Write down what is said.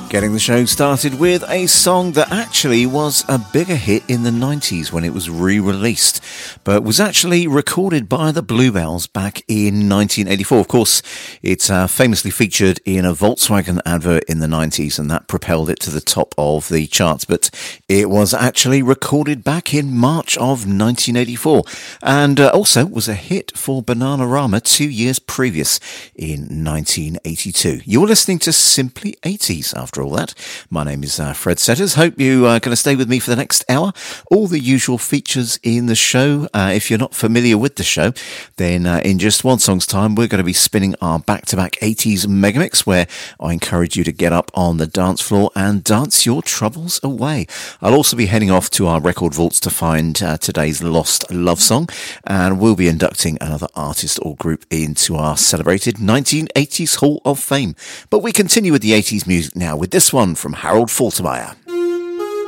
Getting the show started with a song that actually was a bigger hit in the 90s when it was re-released, but was actually recorded by the Bluebells back in 1984. Of course, it's famously featured in a Volkswagen advert in the 90s, and that propelled it to the top of the charts, but it was actually recorded back in March of 1984, and also was a hit for Bananarama 2 years previous in 1982. You're listening to Simply 80s after all that. My name is Fred Setters. Hope you are going to stay with me for the next hour. All the usual features in the show. If you're not familiar with the show, then in just one song's time, we're going to be spinning our back-to-back 80s megamix, where I encourage you to get up on the dance floor and dance your troubles away. I'll also be heading off to our record vaults to find today's lost love song, and we'll be inducting another artist or group into our celebrated 1980s Hall of Fame. But we continue with the 80s music now with this one from Harold Faltermeyer.